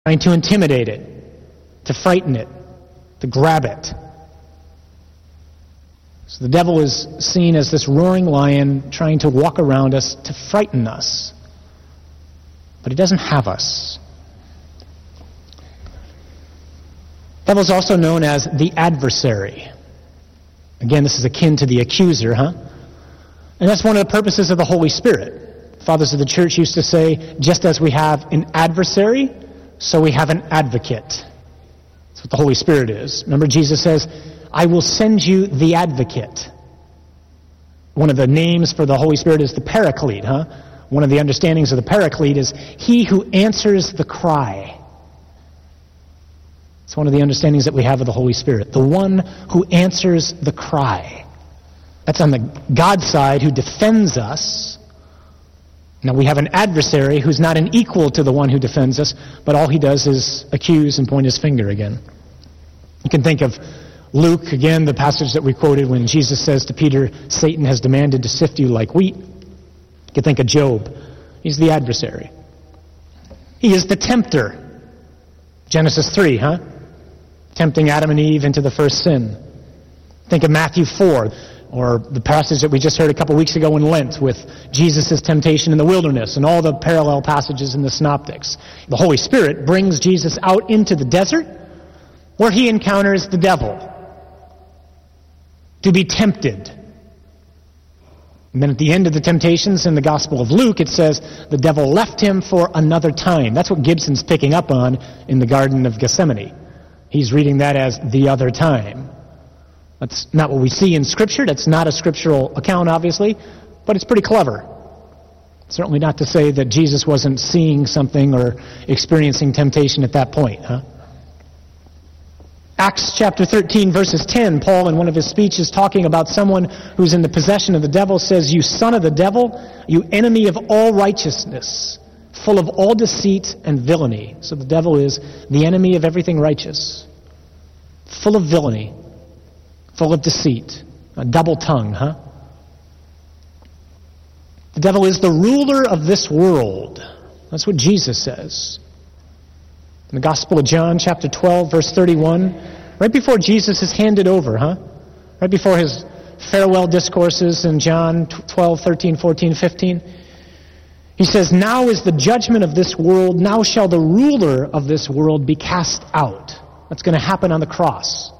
trying to intimidate it, to frighten it, to grab it. So the devil is seen as this roaring lion trying to walk around us to frighten us. But he doesn't have us. The devil is also known as the adversary. Again, this is akin to the accuser, And that's one of the purposes of the Holy Spirit. Fathers of the church used to say, just as we have an adversary, so we have an advocate. That's what the Holy Spirit is. Remember, Jesus says, I will send you the advocate. One of the names for the Holy Spirit is the Paraclete, One of the understandings of the Paraclete is he who answers the cry. It's one of the understandings that we have of the Holy Spirit. The one who answers the cry. That's on the God side, who defends us. Now we have an adversary who's not an equal to the one who defends us, but all he does is accuse and point his finger again. You can think of Luke, again, the passage that we quoted when Jesus says to Peter, Satan has demanded to sift you like wheat. You can think of Job. He's the adversary. He is the tempter. Genesis 3, Tempting Adam and Eve into the first sin. Think of Matthew 4, or the passage that we just heard a couple weeks ago in Lent with Jesus' temptation in the wilderness and all the parallel passages in the Synoptics. The Holy Spirit brings Jesus out into the desert where he encounters the devil to be tempted. And then at the end of the temptations in the Gospel of Luke, it says the devil left him for another time. That's what Gibson's picking up on in the Garden of Gethsemane. He's reading that as the other time. That's not what we see in Scripture. That's not a scriptural account, obviously, but it's pretty clever. Certainly not to say that Jesus wasn't seeing something or experiencing temptation at that point, Acts chapter 13, verses 10, Paul in one of his speeches talking about someone who's in the possession of the devil says, you son of the devil, you enemy of all righteousness, full of all deceit and villainy. So the devil is the enemy of everything righteous, full of villainy, full of deceit, a double tongue, The devil is the ruler of this world. That's what Jesus says. In the Gospel of John, chapter 12, verse 31, right before Jesus is handed over, Right before his farewell discourses in John 12, 13, 14, 15, he says, now is the judgment of this world, now shall the ruler of this world be cast out. That's going to happen on the cross.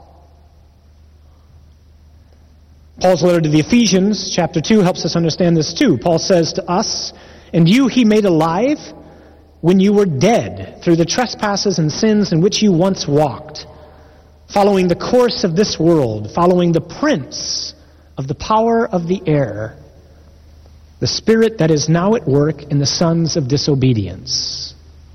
Paul's letter to the Ephesians, chapter 2, helps us understand this too. Paul says to us, and you he made alive when you were dead through the trespasses and sins in which you once walked, following the course of this world, following the prince of the power of the air, the spirit that is now at work in the sons of disobedience.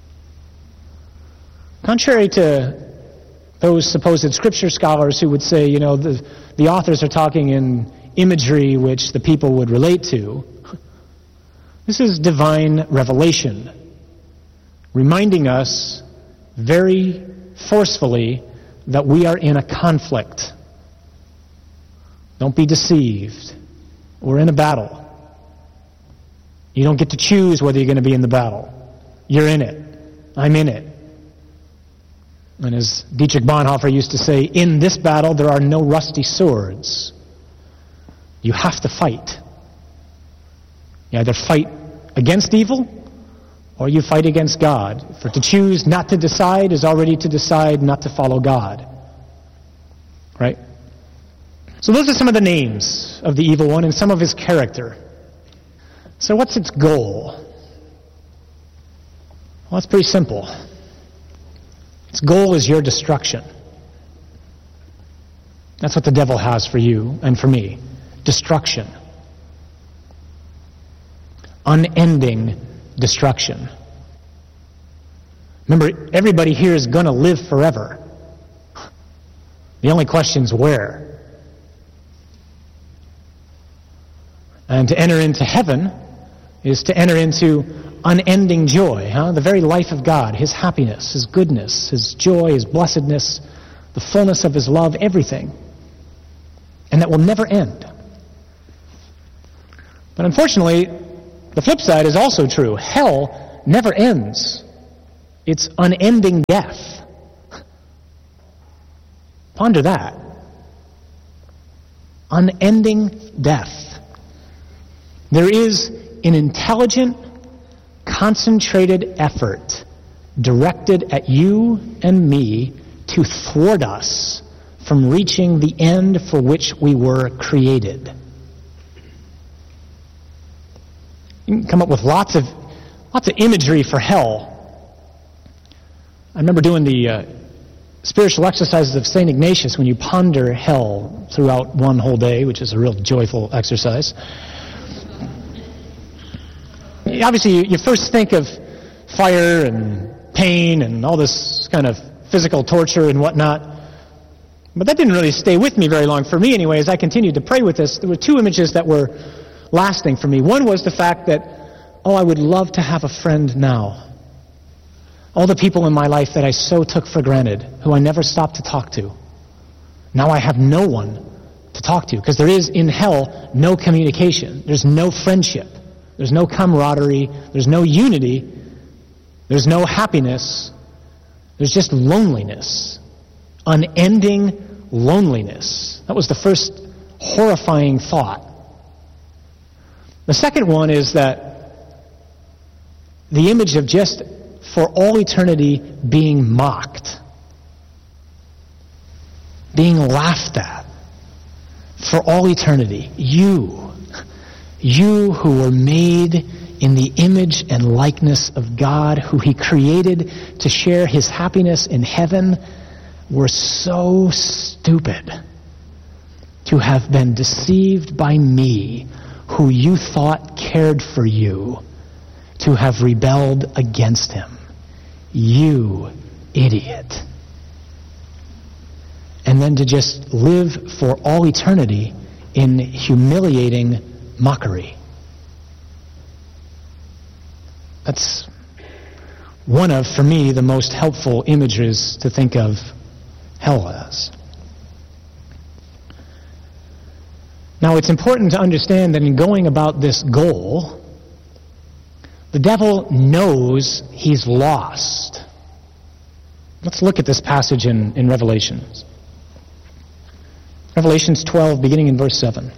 Contrary to those supposed scripture scholars who would say, the authors are talking in imagery which the people would relate to, this is divine revelation, reminding us very forcefully that we are in a conflict. Don't be deceived. We're in a battle. You don't get to choose whether you're going to be in the battle. You're in it. I'm in it. And as Dietrich Bonhoeffer used to say, in this battle there are no rusty swords. You have to fight. You either fight against evil or you fight against God. For to choose not to decide is already to decide not to follow God. Right? So those are some of the names of the evil one and some of his character. So what's its goal? Well, it's pretty simple. Its goal is your destruction. That's what the devil has for you and for me. Destruction. Unending destruction. Remember, everybody here is going to live forever. The only question is where. And to enter into heaven is to enter into unending joy, the very life of God, His happiness, His goodness, His joy, His blessedness, the fullness of His love, everything. And that will never end. But unfortunately, the flip side is also true. Hell never ends. It's unending death. Ponder that. Unending death. There is an intelligent, concentrated effort directed at you and me to thwart us from reaching the end for which we were created. You can come up with lots of imagery for hell. I remember doing the spiritual exercises of St. Ignatius when you ponder hell throughout one whole day, which is a real joyful exercise. Obviously, you first think of fire and pain and all this kind of physical torture and whatnot. But that didn't really stay with me very long. For me, anyway, as I continued to pray with this, there were two images that were lasting for me. One was the fact that, I would love to have a friend now. All the people in my life that I so took for granted, who I never stopped to talk to. Now I have no one to talk to, because there is in hell no communication. There's no friendship. There's no camaraderie. There's no unity. There's no happiness. There's just loneliness. Unending loneliness. That was the first horrifying thought. The second one is that the image of just for all eternity being mocked, being laughed at for all eternity. You who were made in the image and likeness of God, who He created to share His happiness in heaven, were so stupid to have been deceived by me, who you thought cared for you, to have rebelled against Him. You idiot. And then to just live for all eternity in humiliating mockery. That's one of, for me, the most helpful images to think of hell as. Now, it's important to understand that in going about this goal, the devil knows he's lost. Let's look at this passage in Revelations. Revelations 12, beginning in verse 7.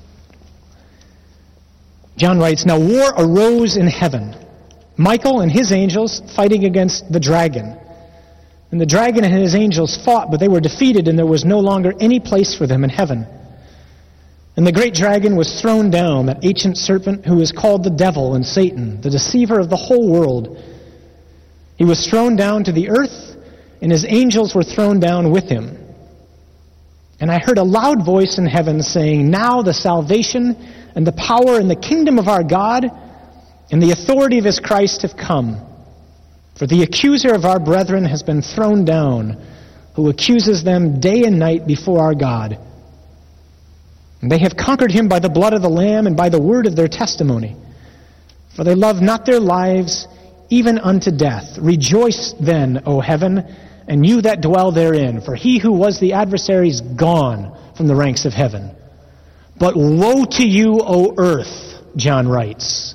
John writes, "Now war arose in heaven. Michael and his angels fighting against the dragon. And the dragon and his angels fought, but they were defeated, and there was no longer any place for them in heaven. And the great dragon was thrown down, that ancient serpent who is called the devil and Satan, the deceiver of the whole world. He was thrown down to the earth, and his angels were thrown down with him. And I heard a loud voice in heaven saying, 'Now the salvation and the power and the kingdom of our God and the authority of His Christ have come. For the accuser of our brethren has been thrown down, who accuses them day and night before our God. And they have conquered him by the blood of the Lamb and by the word of their testimony. For they love not their lives even unto death. Rejoice then, O heaven, and you that dwell therein. For he who was the adversary is gone from the ranks of heaven. But woe to you, O earth,' John writes,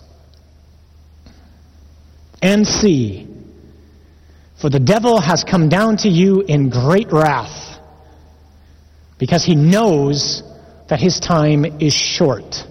'and sea, for the devil has come down to you in great wrath, because he knows that his time is short.'"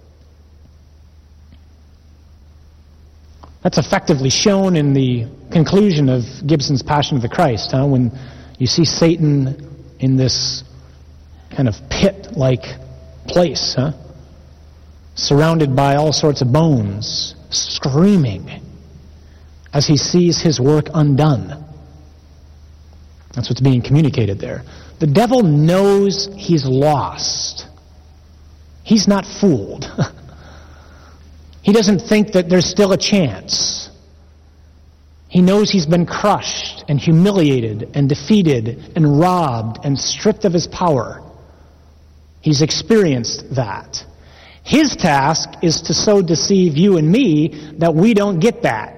That's effectively shown in the conclusion of Gibson's Passion of the Christ, when you see Satan in this kind of pit-like place, surrounded by all sorts of bones, screaming as he sees his work undone. That's what's being communicated there. The devil knows he's lost. He's not fooled. He doesn't think that there's still a chance. He knows he's been crushed and humiliated and defeated and robbed and stripped of his power. He's experienced that. His task is to so deceive you and me that we don't get that.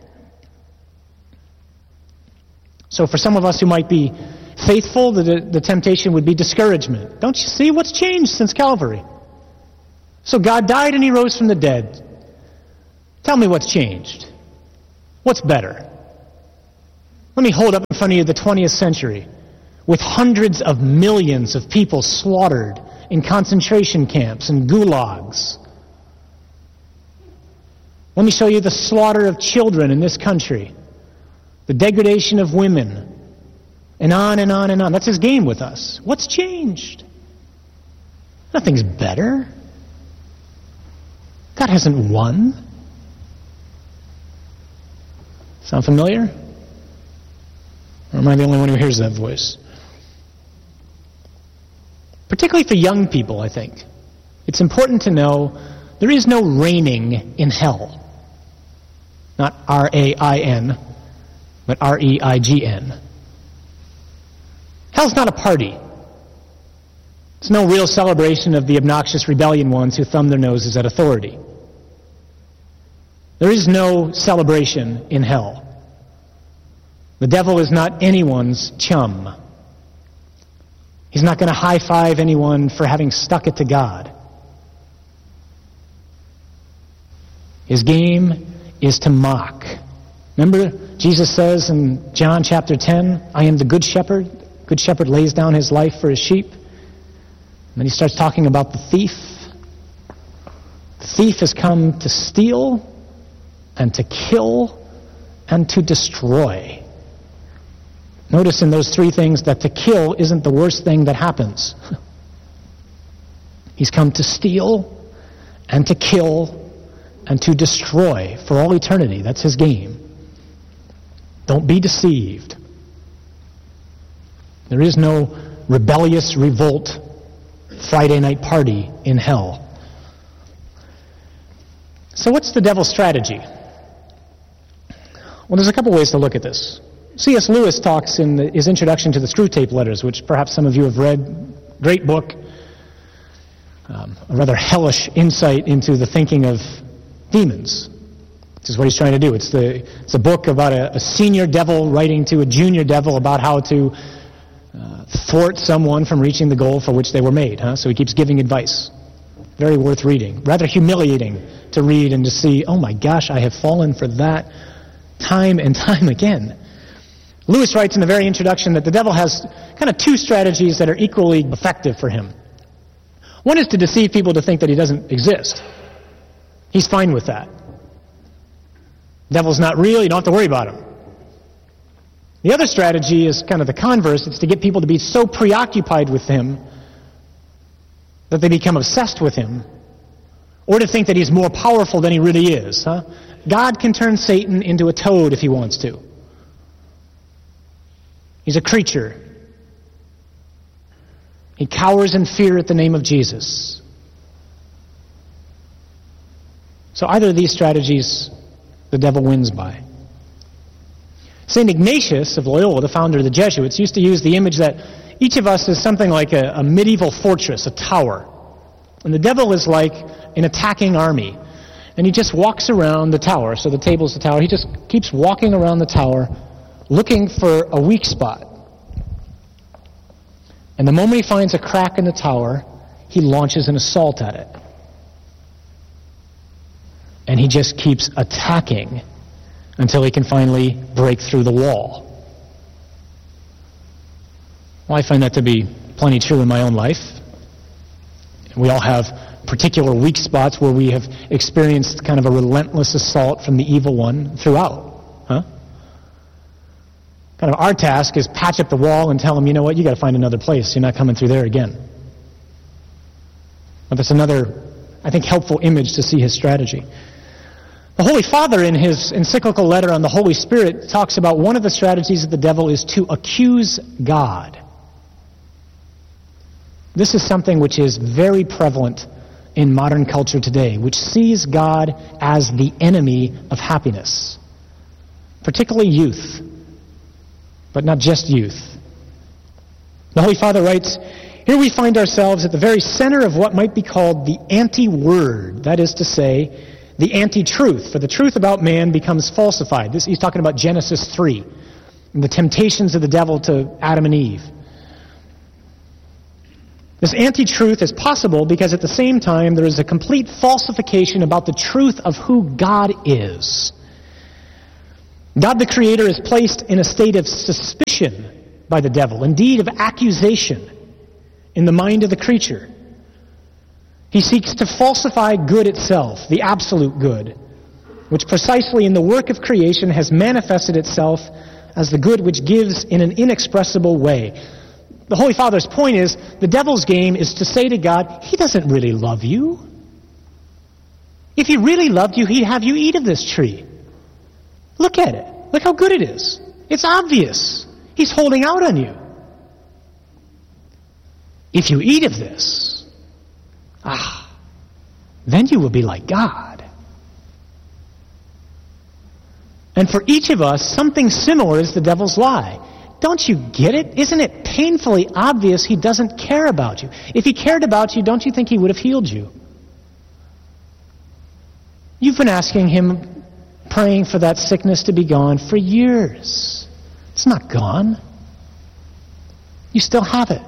So for some of us who might be faithful, the temptation would be discouragement. Don't you see what's changed since Calvary? So God died and He rose from the dead. Tell me what's changed. What's better? Let me hold up in front of you the 20th century with hundreds of millions of people slaughtered in concentration camps and gulags. Let me show you the slaughter of children in this country, the degradation of women, and on and on and on. That's his game with us. What's changed? Nothing's better. God hasn't won. Sound familiar? Or am I the only one who hears that voice? Particularly for young people, I think. It's important to know there is no reigning in hell. Not R-A-I-N, but R-E-I-G-N. Hell's not a party. It's no real celebration of the obnoxious rebellion ones who thumb their noses at authority. There is no celebration in hell. The devil is not anyone's chum. He's not going to high-five anyone for having stuck it to God. His game is to mock. Remember, Jesus says in John chapter 10, I am the good shepherd. Good shepherd lays down his life for his sheep. And then he starts talking about the thief. The thief has come to steal and to kill and to destroy. Notice in those three things that to kill isn't the worst thing that happens. He's come to steal and to kill and to destroy for all eternity. That's his game. Don't be deceived. There is no rebellious revolt Friday night party in hell. So what's the devil's strategy? Well, there's a couple ways to look at this. C.S. Lewis talks in his introduction to the Screwtape Letters, which perhaps some of you have read. Great book. A rather hellish insight into the thinking of demons. This is what he's trying to do. It's a book about a senior devil writing to a junior devil about how to thwart someone from reaching the goal for which they were made. So he keeps giving advice. Very worth reading. Rather humiliating to read and to see, oh my gosh, I have fallen for that time and time again. Lewis writes in the very introduction that the devil has kind of two strategies that are equally effective for him. One is to deceive people to think that he doesn't exist. He's fine with that. The devil's not real, you don't have to worry about him. The other strategy is kind of the converse. It's to get people to be so preoccupied with him that they become obsessed with him, or to think that he's more powerful than he really is. God can turn Satan into a toad if he wants to. He's a creature. He cowers in fear at the name of Jesus. So either of these strategies, the devil wins by. St. Ignatius of Loyola, the founder of the Jesuits, used to use the image that each of us is something like a medieval fortress, a tower. And the devil is like an attacking army. And he just walks around the tower. So the table's the tower. He just keeps walking around the tower looking for a weak spot. And the moment he finds a crack in the tower, he launches an assault at it. And he just keeps attacking until he can finally break through the wall. Well, I find that to be plenty true in my own life. We all have particular weak spots where we have experienced kind of a relentless assault from the evil one throughout. Kind of our task is patch up the wall and tell him, you know what, you got to find another place. You're not coming through there again. But that's another, I think, helpful image to see his strategy. The Holy Father, in his encyclical letter on the Holy Spirit, talks about one of the strategies of the devil is to accuse God. This is something which is very prevalent in modern culture today, which sees God as the enemy of happiness, particularly youth, but not just youth. The Holy Father writes, here we find ourselves at the very center of what might be called the anti-word, that is to say, the anti-truth, for the truth about man becomes falsified. He's talking about Genesis 3, and the temptations of the devil to Adam and Eve. This anti-truth is possible because at the same time there is a complete falsification about the truth of who God is. God the Creator is placed in a state of suspicion by the devil, indeed of accusation, in the mind of the creature. He seeks to falsify good itself, the absolute good, which precisely in the work of creation has manifested itself as the good which gives in an inexpressible way. The Holy Father's point is, the devil's game is to say to God, He doesn't really love you. If He really loved you, He'd have you eat of this tree. Look at it. Look how good it is. It's obvious. He's holding out on you. If you eat of this, then you will be like God. And for each of us, something similar is the devil's lie. Don't you get it? Isn't it painfully obvious he doesn't care about you? If he cared about you, don't you think he would have healed you? You've been asking him, praying for that sickness to be gone for years. It's not gone. You still have it.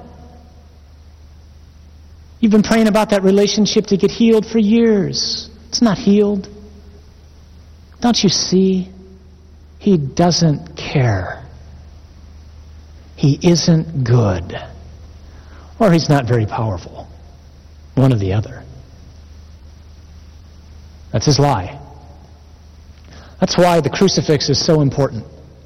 You've been praying about that relationship to get healed for years. It's not healed. Don't you see? He doesn't care. He isn't good. Or he's not very powerful. One or the other. That's his lie. That's why the crucifix is so important.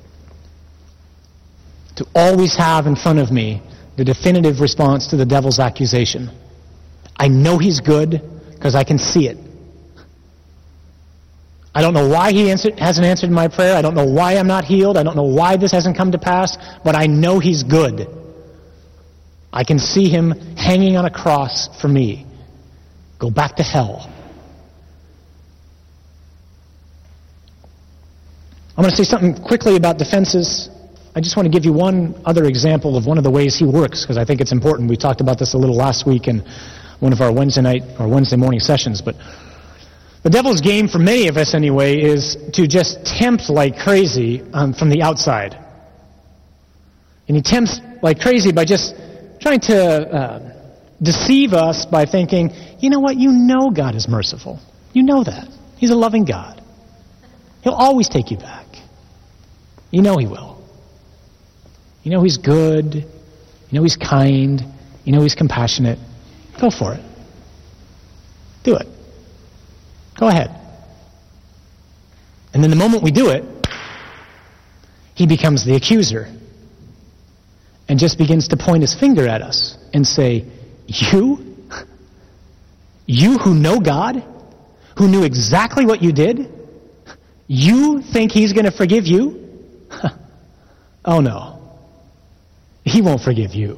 To always have in front of me the definitive response to the devil's accusation. I know he's good because I can see it. I don't know why he hasn't answered my prayer. I don't know why I'm not healed. I don't know why this hasn't come to pass. But I know he's good. I can see him hanging on a cross for me. Go back to hell. I'm going to say something quickly about defenses. I just want to give you one other example of one of the ways he works, because I think it's important. We talked about this a little last week in one of our Wednesday morning sessions. But the devil's game, for many of us anyway, is to just tempt like crazy from the outside. And he tempts like crazy by just trying to deceive us by thinking, you know what, you know God is merciful. You know that. He's a loving God. He'll always take you back. You know he will. You know he's good. You know he's kind. You know he's compassionate. Go for it. Do it. Go ahead. And then the moment we do it, he becomes the accuser and just begins to point his finger at us and say, you who know God, who knew exactly what you did, you think he's going to forgive you? Oh no. He won't forgive you.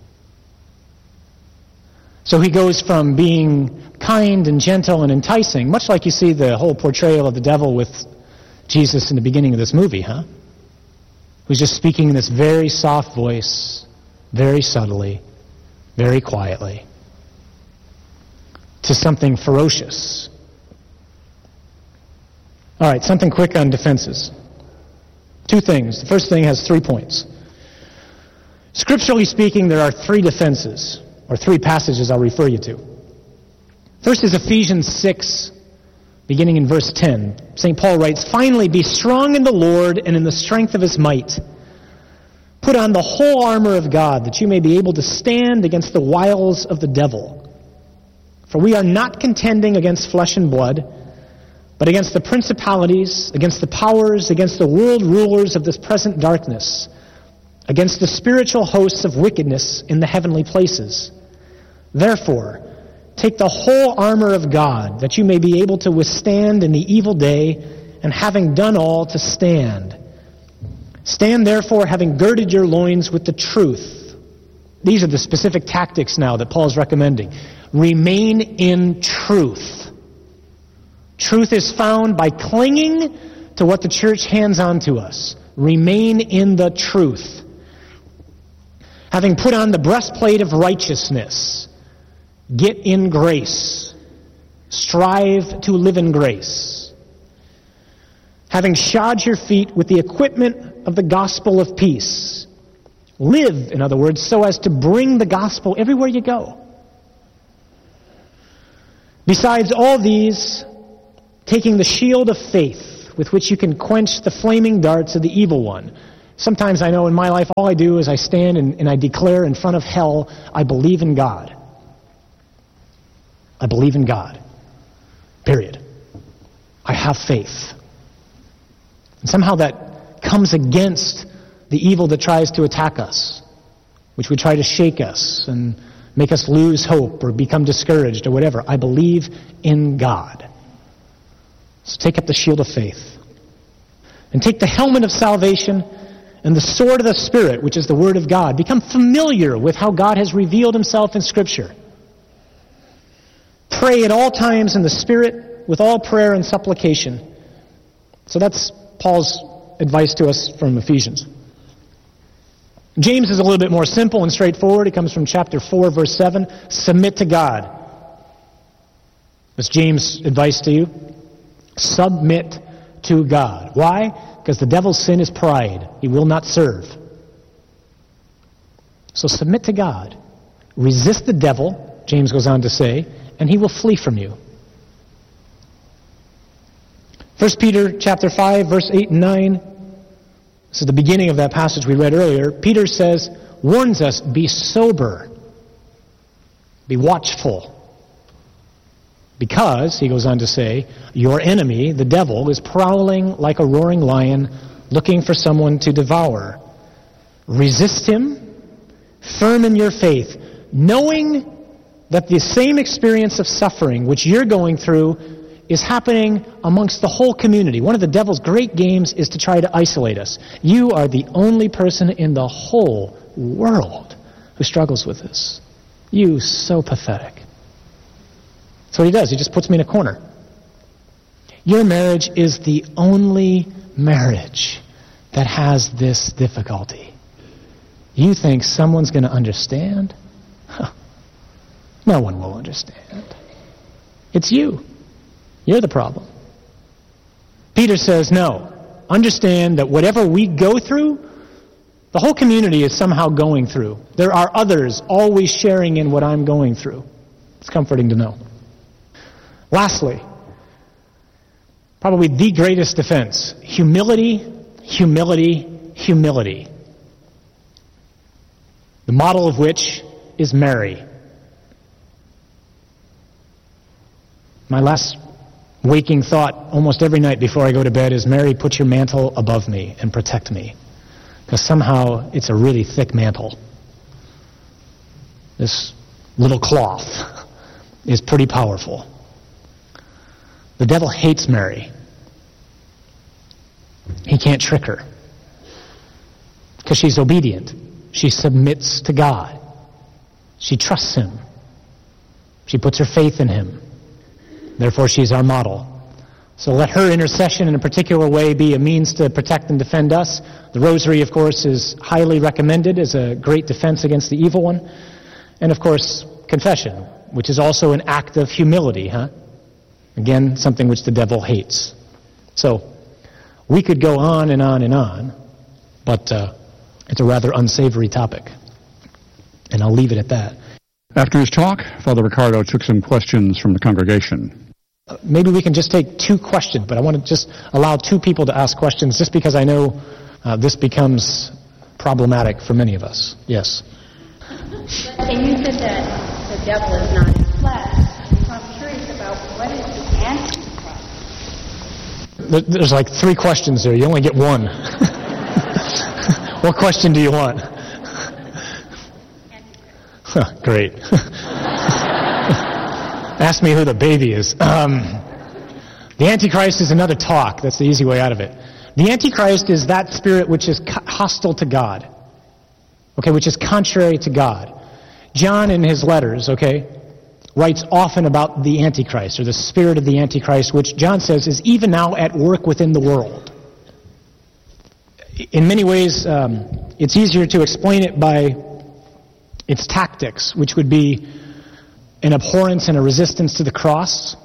So he goes from being kind and gentle and enticing, much like you see the whole portrayal of the devil with Jesus in the beginning of this movie, who's just speaking in this very soft voice, very subtly, very quietly, to something ferocious. All right, something quick on defenses. Two things. The first thing has 3 points. Scripturally speaking, there are 3 defenses, or 3 passages I'll refer you to. First is Ephesians 6, beginning in verse 10. St. Paul writes, "Finally, be strong in the Lord and in the strength of his might. Put on the whole armor of God, that you may be able to stand against the wiles of the devil. For we are not contending against flesh and blood, but against the principalities, against the powers, against the world rulers of this present darkness, against the spiritual hosts of wickedness in the heavenly places. Therefore, take the whole armor of God, that you may be able to withstand in the evil day, and having done all, to stand. Stand therefore, having girded your loins with the truth." These are the specific tactics now that Paul's recommending. Remain in truth. Truth is found by clinging to what the church hands on to us. Remain in the truth. Having put on the breastplate of righteousness, get in grace. Strive to live in grace. Having shod your feet with the equipment of the gospel of peace. Live, in other words, so as to bring the gospel everywhere you go. Besides all these, taking the shield of faith, with which you can quench the flaming darts of the evil one. Sometimes I know in my life all I do is I stand and I declare in front of hell, I believe in God. I believe in God. Period. I have faith. And somehow that comes against the evil that tries to attack us, which would try to shake us and make us lose hope or become discouraged or whatever. I believe in God. So take up the shield of faith. And take the helmet of salvation and the sword of the Spirit, which is the Word of God. Become familiar with how God has revealed Himself in Scripture. Pray at all times in the Spirit with all prayer and supplication. So that's Paul's advice to us from Ephesians. James is a little bit more simple and straightforward. It comes from chapter 4, verse 7. Submit to God. That's James' advice to you. Submit to God. Why? Because the devil's sin is pride. He will not serve. So submit to God. Resist the devil, James goes on to say, and he will flee from you. 1 Peter chapter 5, verse 8 and 9. This is the beginning of that passage we read earlier. Peter says, warns us, be sober, be watchful. Because, he goes on to say, your enemy, the devil, is prowling like a roaring lion, looking for someone to devour. Resist him, firm in your faith, knowing that the same experience of suffering which you're going through is happening amongst the whole community. One of the devil's great games is to try to isolate us. You are the only person in the whole world who struggles with this. You, so pathetic. That's what he does. He just puts me in a corner. Your marriage is the only marriage that has this difficulty. You think someone's going to understand? Huh. No one will understand. It's you. You're the problem. Peter says, no. Understand that whatever we go through, the whole community is somehow going through. There are others always sharing in what I'm going through. It's comforting to know. Lastly, probably the greatest defense, humility, humility, humility. The model of which is Mary. My last waking thought almost every night before I go to bed is, Mary, put your mantle above me and protect me. Because somehow it's a really thick mantle. This little cloth is pretty powerful. The devil hates Mary. He can't trick her. Because she's obedient. She submits to God. She trusts Him. She puts her faith in Him. Therefore, she's our model. So let her intercession in a particular way be a means to protect and defend us. The rosary, of course, is highly recommended as a great defense against the evil one. And, of course, confession, which is also an act of humility, Again, something which the devil hates. So, we could go on and on and on, but it's a rather unsavory topic. And I'll leave it at that. After his talk, Father Ricardo took some questions from the congregation. Maybe we can just take two questions, but I want to just allow two people to ask questions just because I know this becomes problematic for many of us. Yes? And you said that the devil is not in flesh. So I'm curious about what is the Antichrist? There's like three questions there. You only get one. What question do you want? Great. Ask me who the baby is. The Antichrist is another talk. That's the easy way out of it. The Antichrist is that spirit which is hostile to God. Okay, which is contrary to God. John in his letters, writes often about the Antichrist, or the spirit of the Antichrist, which John says is even now at work within the world. In many ways, it's easier to explain it by its tactics, which would be an abhorrence and a resistance to the cross,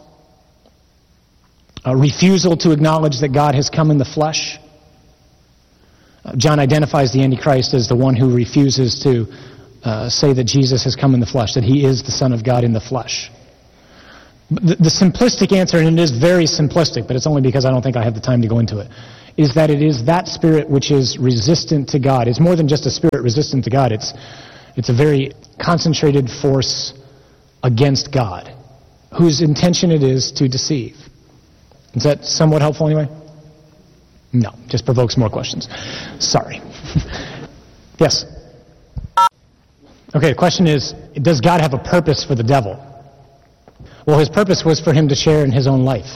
a refusal to acknowledge that God has come in the flesh. John identifies the Antichrist as the one who refuses to say that Jesus has come in the flesh, that He is the Son of God in the flesh. The simplistic answer, and it is very simplistic, but it's only because I don't think I have the time to go into it, is that it is that spirit which is resistant to God. It's more than just a spirit resistant to God. It's a very concentrated force against God, whose intention it is to deceive. Is that somewhat helpful anyway? No, just provokes more questions. Sorry. Yes? Okay, the question is, does God have a purpose for the devil? Well, his purpose was for him to share in his own life.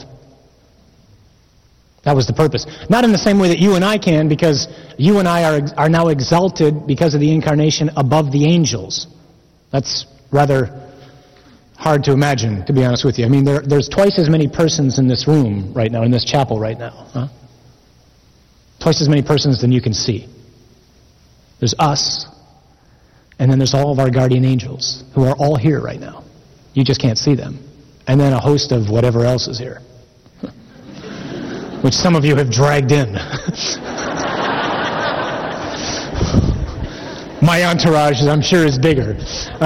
That was the purpose. Not in the same way that you and I can, because you and I are now exalted because of the incarnation above the angels. That's rather hard to imagine, to be honest with you. I mean, there's twice as many persons in this room right now, in this chapel right now. Huh? Twice as many persons than you can see. There's us, and then there's all of our guardian angels, who are all here right now. You just can't see them. And then a host of whatever else is here, which some of you have dragged in. My entourage, I'm sure, is bigger.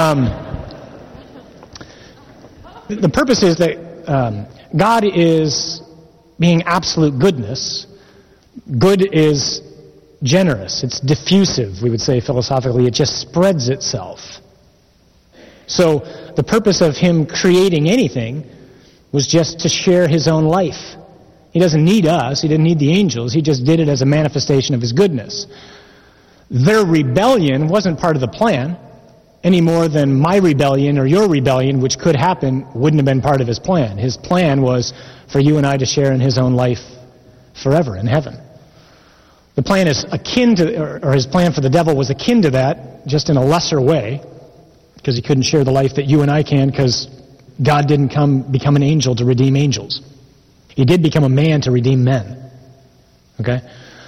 The purpose is that God is being absolute goodness. Good is generous. It's diffusive, we would say philosophically. It just spreads itself. So the purpose of him creating anything was just to share his own life. He doesn't need us. He didn't need the angels. He just did it as a manifestation of his goodness. Their rebellion wasn't part of the plan, any more than my rebellion or your rebellion, which could happen, wouldn't have been part of his plan. His plan was for you and I to share in his own life forever in heaven. The plan is akin to, or his plan for the devil was akin to that, just in a lesser way, because he couldn't share the life that you and I can, because God didn't become an angel to redeem angels. He did become a man to redeem men. Okay?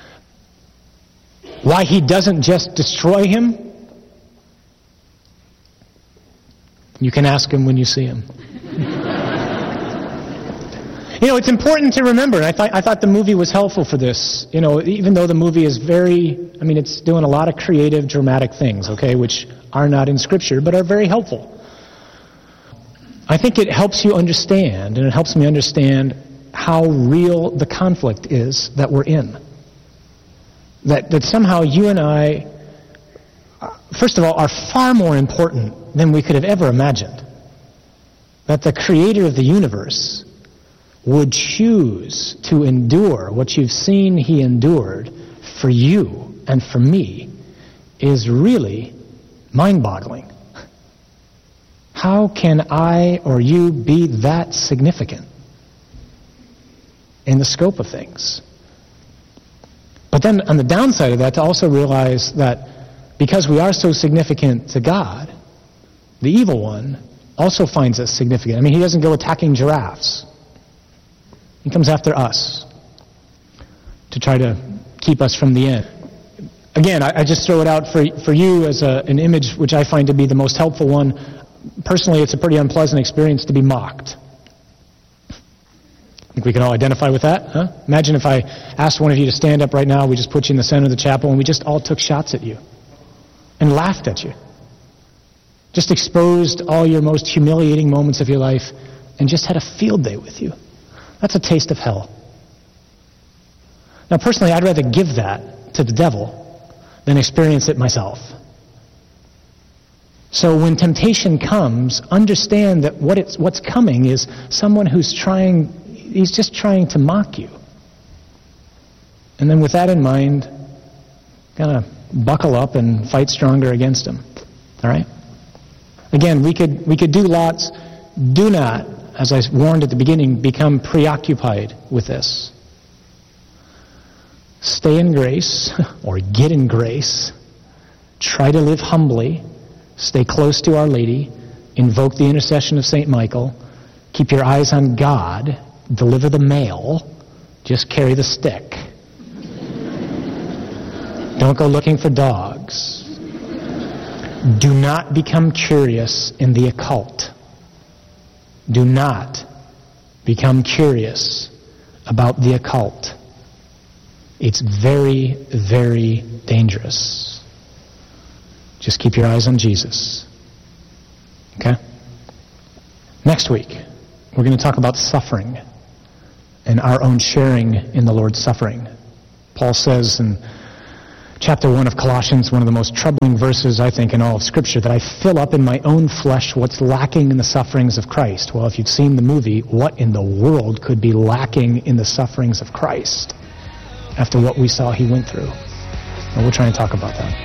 Why he doesn't just destroy him, you can ask him when you see him. You know, it's important to remember, and I thought the movie was helpful for this. You know, even though the movie is it's doing a lot of creative, dramatic things, okay, which are not in Scripture, but are very helpful. I think it helps you understand, and it helps me understand how real the conflict is that we're in. That somehow you and I, first of all, are far more important than we could have ever imagined. That the creator of the universe would choose to endure what you've seen he endured for you and for me is really mind-boggling. How can I or you be that significant in the scope of things? But then on the downside of that, to also realize that because we are so significant to God, the evil one also finds us significant. I mean, he doesn't go attacking giraffes. He comes after us to try to keep us from the end. Again, I just throw it out for you as an image which I find to be the most helpful one. Personally, it's a pretty unpleasant experience to be mocked. I think we can all identify with that, huh? Imagine if I asked one of you to stand up right now, we just put you in the center of the chapel, and we just all took shots at you and laughed at you. Just exposed all your most humiliating moments of your life and just had a field day with you. That's a taste of hell. Now, personally, I'd rather give that to the devil than experience it myself. So when temptation comes, understand that what's coming is someone he's just trying to mock you. And then with that in mind, kind of buckle up and fight stronger against him. All right? Again, we could do lots. Do not, as I warned at the beginning, become preoccupied with this. Stay in grace, or get in grace. Try to live humbly. Stay close to Our Lady. Invoke the intercession of St. Michael. Keep your eyes on God. Deliver the mail. Just carry the stick. Don't go looking for dogs. Do not become curious in the occult. Do not become curious about the occult. It's very, very dangerous. Just keep your eyes on Jesus. Okay? Next week, We're going to talk about suffering and our own sharing in the Lord's suffering. Paul says in chapter 1 of Colossians, one of the most troubling verses, I think, in all of Scripture, that I fill up in my own flesh what's lacking in the sufferings of Christ. Well, if you've seen the movie, what in the world could be lacking in the sufferings of Christ after what we saw he went through? And we'll try and talk about that.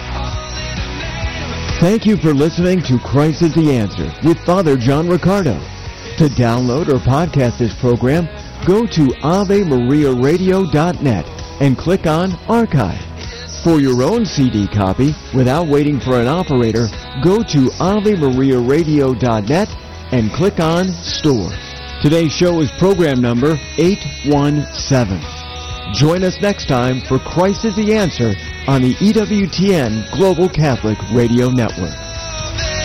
Thank you for listening to Christ is the Answer with Father John Riccardo. To download or podcast this program, go to AveMariaRadio.net and click on Archive. For your own CD copy, without waiting for an operator, go to AveMariaRadio.net and click on Store. Today's show is program number 817. Join us next time for Christ is the Answer on the EWTN Global Catholic Radio Network.